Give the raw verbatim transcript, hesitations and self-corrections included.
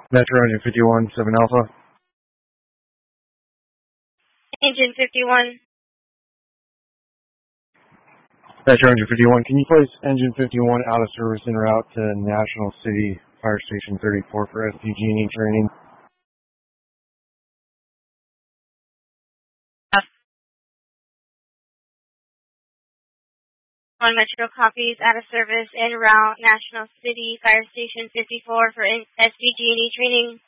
Metro Engine fifty-one, seven Alpha. Engine fifty-one. Metro Engine fifty-one, can you place Engine fifty-one out of service en route to National City Fire Station thirty-four for S D G and E training? One Metro copies out of service en route National City Fire Station fifty-four for S D G and E training.